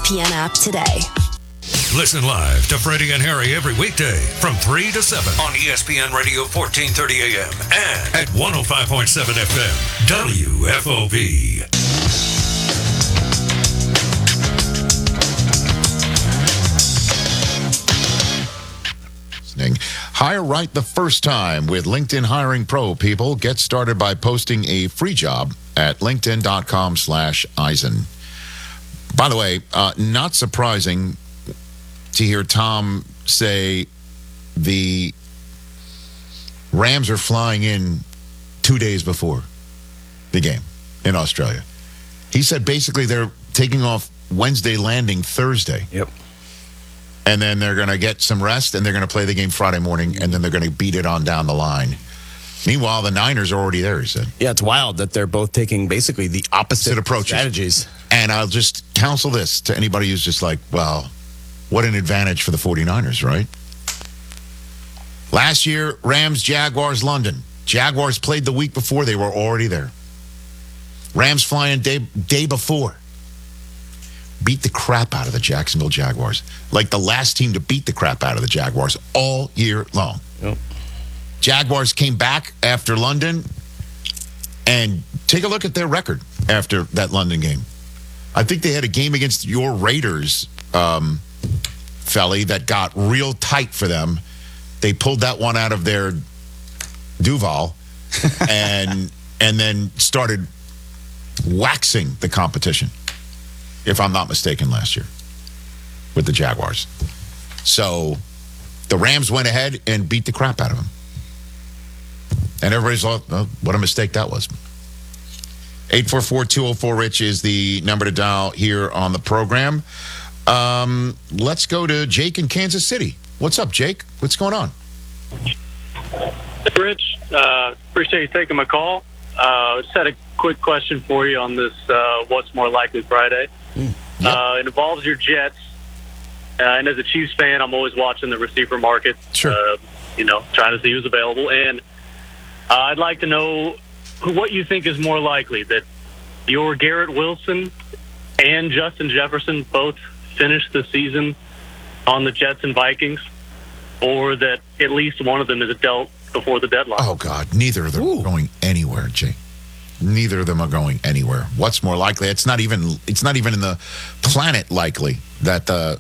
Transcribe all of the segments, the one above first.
ESPN app today. Listen live to Freddie and Harry every weekday from 3 to 7 on ESPN Radio 1430 AM and at 105.7 FM WFOV. Hire right the first time with LinkedIn Hiring Pro, people. Get started by posting a free job at linkedin.com/Eisen. By the way, not surprising to hear Tom say the Rams are flying in 2 days before the game in Australia. He said basically they're taking off Wednesday, landing Thursday. Yep. And then they're going to get some rest, and they're going to play the game Friday morning, and then they're going to beat it on down the line. Meanwhile, the Niners are already there, he said. Yeah, it's wild that they're both taking basically the opposite approaches. Strategies. And I'll just counsel this to anybody who's just like, well, what an advantage for the 49ers, right? Last year, Rams, Jaguars, London. Jaguars played the week before. They were already there. Rams flying day before. Beat the crap out of the Jacksonville Jaguars. Like the last team to beat the crap out of the Jaguars all year long. Yep. Jaguars came back after London, and take a look at their record after that London game. I think they had a game against your Raiders, Felly, that got real tight for them. They pulled that one out of their Duval and then started waxing the competition, if I'm not mistaken, last year with the Jaguars. So the Rams went ahead and beat the crap out of them. And everybody's like, oh, what a mistake that was. 844-204-RICH is the number to dial here on the program. Let's go to Jake in Kansas City. What's up, Jake? What's going on? Rich, appreciate you taking my call. Just had a quick question for you on this What's More Likely Friday. Yep. It involves your Jets. And as a Chiefs fan, I'm always watching the receiver market, Sure. Trying to see who's available. And I'd like to know what you think is more likely, that your Garrett Wilson and Justin Jefferson both finish the season on the Jets and Vikings, or that at least one of them is dealt before the deadline. Oh, God. Neither of them are going anywhere, Jake. Neither of them are going anywhere. What's more likely? It's not even in the planet likely that the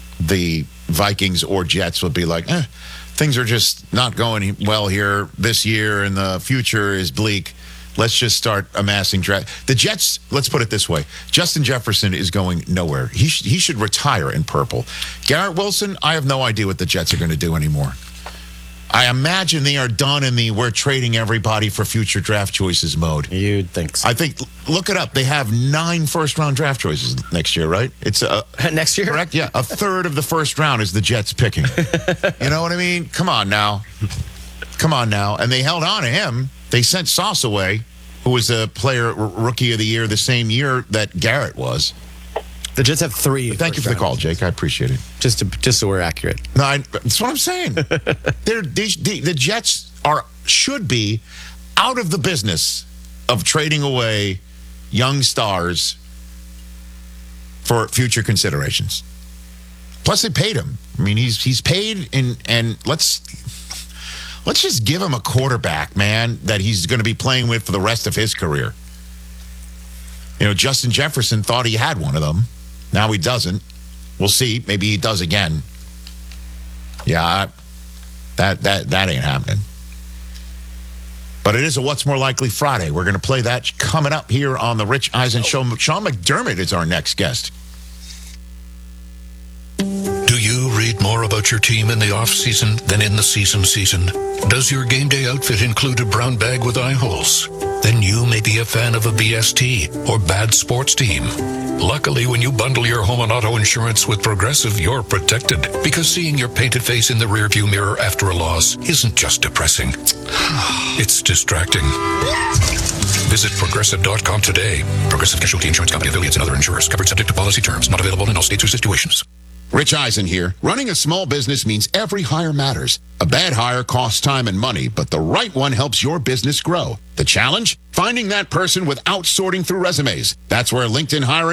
Vikings or Jets would be like, things are just not going well here this year, and the future is bleak. Let's just start amassing draft. The Jets, let's put it this way. Justin Jefferson is going nowhere. He should retire in purple. Garrett Wilson, I have no idea what the Jets are going to do anymore. I imagine they are done in the we're trading everybody for future draft choices mode. You'd think so. I think, look it up. They have 9 first-round draft choices next year, right? It's next year? Correct? Yeah. A third of the first round is the Jets picking. You know what I mean? Come on now. And they held on to him. They sent Sauce away, who was a player rookie of the year the same year that Garrett was. The Jets have 3. Thank you for the call, Jake. I appreciate it. Just so we're accurate. No, that's what I'm saying. The Jets should be out of the business of trading away young stars for future considerations. Plus, they paid him. I mean, he's paid, and let's just give him a quarterback, man, that he's going to be playing with for the rest of his career. Justin Jefferson thought he had one of them. Now he doesn't. We'll see. Maybe he does again. Yeah, that ain't happening. But it is a What's More Likely Friday. We're going to play that coming up here on the Rich Eisen Show. Sean McDermott is our next guest. Do you read more about your team in the off-season than in the season? Does your game day outfit include a brown bag with eye holes? Then you may be a fan of a BST or bad sports team. Luckily, when you bundle your home and auto insurance with Progressive, you're protected. Because seeing your painted face in the rearview mirror after a loss isn't just depressing. It's distracting. Visit Progressive.com today. Progressive Casualty Insurance Company, affiliates, and other insurers. Covered subject to policy terms. Not available in all states or situations. Rich Eisen here. Running a small business means every hire matters. A bad hire costs time and money, but the right one helps your business grow. The challenge? Finding that person without sorting through resumes. That's where LinkedIn Hiring